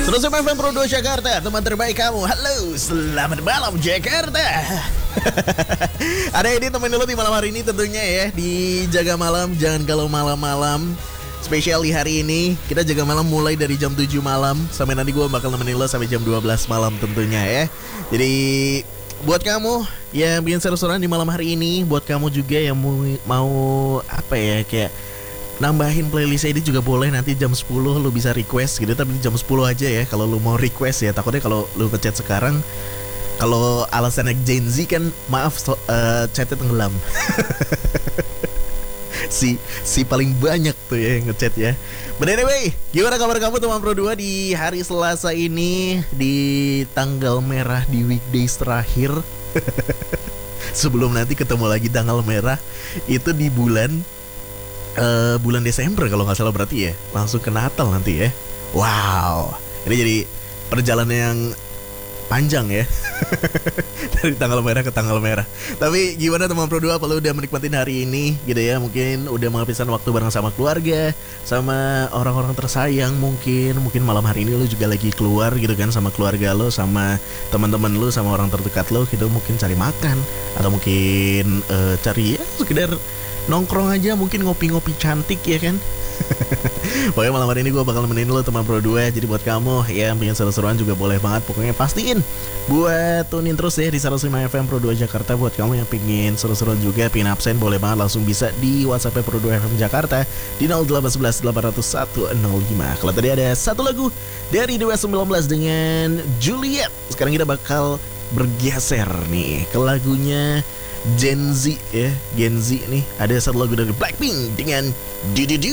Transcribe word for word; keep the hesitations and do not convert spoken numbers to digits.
Terus F M Pro dua Jakarta, teman terbaik kamu. Halo, selamat malam Jakarta. Ada ini temen dulu di malam hari ini tentunya ya. Di Jaga Malam, jangan kalau malam-malam. Spesial di hari ini, kita jaga malam mulai dari jam tujuh malam sampai nanti gue bakal nemenin lo sampai jam dua belas malam tentunya ya. Jadi buat kamu yang bikin seru-seruan di malam hari ini, buat kamu juga yang mau, mau apa ya, kayak nambahin playlist ini juga boleh. Nanti jam sepuluh lu bisa request gitu, tapi jam sepuluh aja ya kalau lu mau request ya. Takutnya kalau lu ngechat sekarang, kalau alasannya Gen Z kan, maaf so, uh, chatnya tenggelam. si si paling banyak tuh ya yang ngechat ya. But anyway, gimana kabar kamu teman Pro dua di hari Selasa ini, di tanggal merah di weekdays terakhir. Sebelum nanti ketemu lagi tanggal merah itu di bulan uh, bulan Desember kalau nggak salah, berarti ya langsung ke Natal nanti ya. Wow, ini jadi perjalanan yang panjang ya. Dari tanggal merah ke tanggal merah. Tapi gimana teman Pro dua, apa lu udah menikmatin hari ini gitu ya? Mungkin udah menghabiskan waktu bareng sama keluarga, sama orang-orang tersayang. Mungkin Mungkin malam hari ini lu juga lagi keluar gitu kan, sama keluarga lu, sama teman-teman lu, sama orang terdekat lu gitu. Mungkin cari makan, atau mungkin uh, cari ya sekedar nongkrong aja, mungkin ngopi-ngopi cantik ya kan. Pokoknya malam hari ini gue bakal nemenin lo teman Pro dua. Jadi buat kamu yang pengen seru-seruan juga boleh banget. Pokoknya pastiin buat tunin terus ya di seratus lima F M Pro dua Jakarta. Buat kamu yang pengen seru-seruan juga, pengen absen, boleh banget langsung bisa di WhatsApp Pro dua F M Jakarta di nol delapan satu satu delapan nol satu nol lima. Kalau tadi ada satu lagu dari Dewa sembilan belas dengan Juliet, sekarang kita bakal bergeser nih ke lagunya Gen Z ya. Gen Z nih, ada satu lagu dari Blackpink dengan Do Do Do.